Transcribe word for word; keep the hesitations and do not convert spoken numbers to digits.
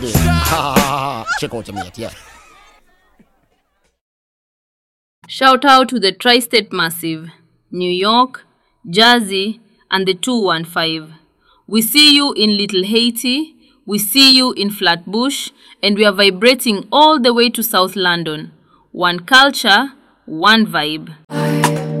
Check out your mate, yeah. Shout out to the Tri-State Massive, New York, Jersey, and the two one five. We see you in Little Haiti, we see you in Flatbush, and we are vibrating all the way to South London. One culture, one vibe.